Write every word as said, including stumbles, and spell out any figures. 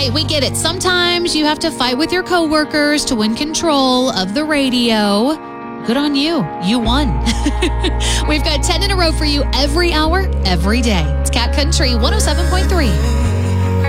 Hey, we get it. Sometimes you have to fight with your coworkers to win control of the radio. Good on you. You won. We've got ten in a row for you every hour, every day. It's Cat Country one oh seven point three.